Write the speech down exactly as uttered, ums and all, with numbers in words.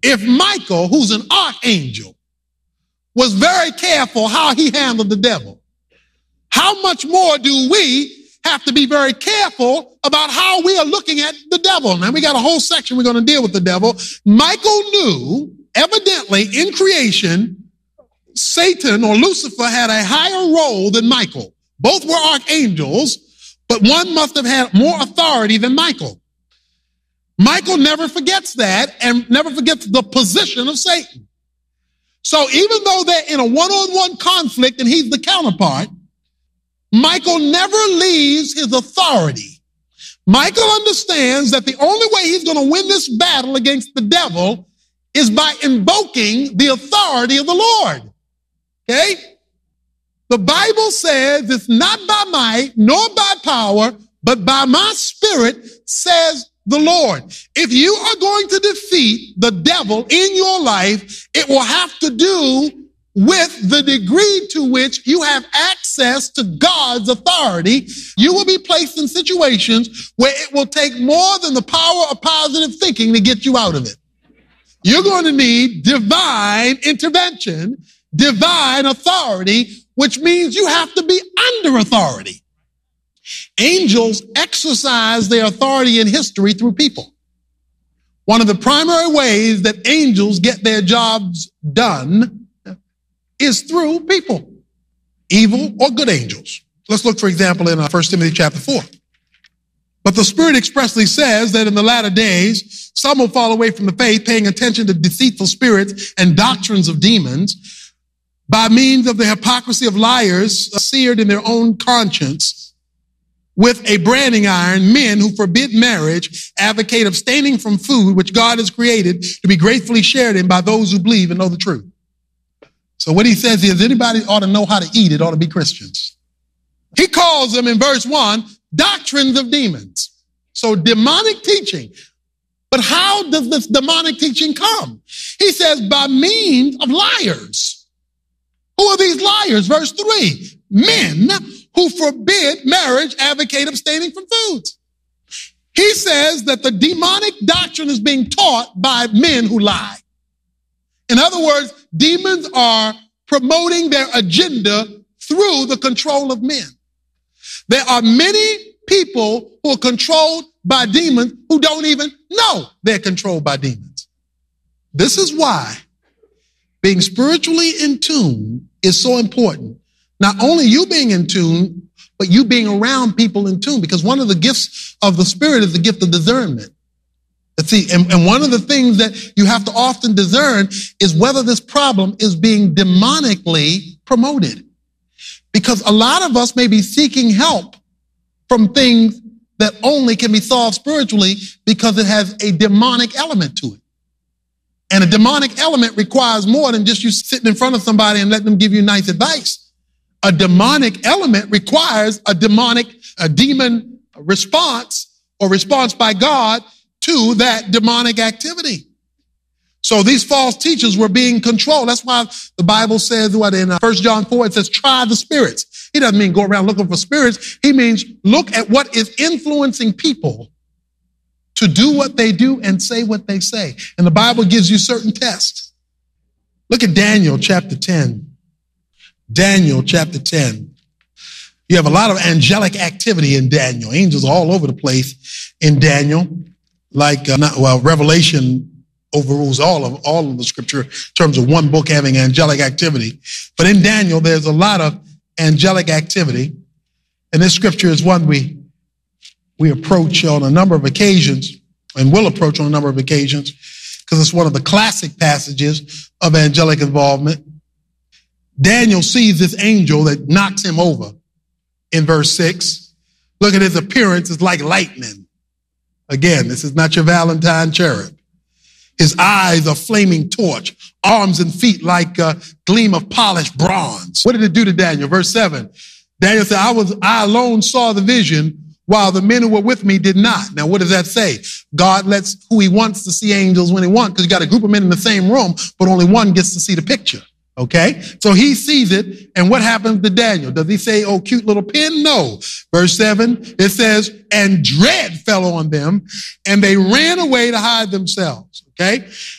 If Michael, who's an archangel, was very careful how he handled the devil, how much more do we have to be very careful about how we are looking at the devil? Now, we got a whole section we're going to deal with the devil. Michael knew, evidently, in creation, Satan or Lucifer had a higher role than Michael. Both were archangels, but one must have had more authority than Michael. Michael never forgets that and never forgets the position of Satan. So even though they're in a one-on-one conflict and he's the counterpart, Michael never leaves his authority. Michael understands that the only way he's going to win this battle against the devil is by invoking the authority of the Lord. Okay? The Bible says it's not by might nor by power, but by my spirit, says the Lord. If you are going to defeat the devil in your life, it will have to do with the degree to which you have access to God's authority. You will be placed in situations where it will take more than the power of positive thinking to get you out of it. You're going to need divine intervention, divine authority, which means you have to be under authority. Angels exercise their authority in history through people. One of the primary ways that angels get their jobs done is through people, evil or good angels. Let's look, for example, in First Timothy chapter four. But the Spirit expressly says that in the latter days, some will fall away from the faith, paying attention to deceitful spirits and doctrines of demons, by means of the hypocrisy of liars, seared in their own conscience, with a branding iron, men who forbid marriage, advocate abstaining from food which God has created to be gratefully shared in by those who believe and know the truth. So what he says is anybody ought to know how to eat, it ought to be Christians. He calls them in verse one, doctrines of demons. So demonic teaching. But how does this demonic teaching come? He says by means of liars. Who are these liars? Verse three, men who forbid marriage, advocate abstaining from foods. He says that the demonic doctrine is being taught by men who lie. In other words, demons are promoting their agenda through the control of men. There are many people who are controlled by demons who don't even know they're controlled by demons. This is why being spiritually in tune is so important. Not only you being in tune, but you being around people in tune, because one of the gifts of the Spirit is the gift of discernment. See, and, and one of the things that you have to often discern is whether this problem is being demonically promoted. Because a lot of us may be seeking help from things that only can be solved spiritually because it has a demonic element to it. And a demonic element requires more than just you sitting in front of somebody and letting them give you nice advice. A demonic element requires a demonic, a demon response or response by God to that demonic activity. So these false teachers were being controlled. That's why the Bible says what in First John four, it says, try the spirits. He doesn't mean go around looking for spirits. He means look at what is influencing people to do what they do and say what they say. And the Bible gives you certain tests. Look at Daniel chapter ten. Daniel chapter ten. You have a lot of angelic activity in Daniel. Angels are all over the place in Daniel. Like, uh, not, well, Revelation overrules all of all of the scripture in terms of one book having angelic activity. But in Daniel, there's a lot of angelic activity. And this scripture is one we, we approach on a number of occasions and will approach on a number of occasions because it's one of the classic passages of angelic involvement. Daniel sees this angel that knocks him over in verse six. Look at his appearance. It's like lightning. Again, this is not your Valentine cherub. His eyes are flaming torch, arms and feet like a gleam of polished bronze. What did it do to Daniel? Verse seven. Daniel said, I was, I alone saw the vision while the men who were with me did not. Now, what does that say? God lets who he wants to see angels when he wants, because you got a group of men in the same room, but only one gets to see the picture. Okay, so he sees it, and what happens to Daniel? Does he say, oh, cute little pin? No. Verse seven, it says, and dread fell on them, and they ran away to hide themselves. Okay,